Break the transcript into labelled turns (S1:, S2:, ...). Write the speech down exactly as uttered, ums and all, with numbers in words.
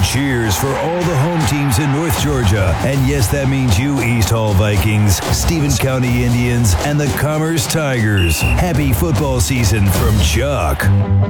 S1: cheers for all the home teams in North Georgia. And yes, that means you, East Hall Vikings, Stevens County Indians, and the Commerce Tigers. Happy football season from Chuck.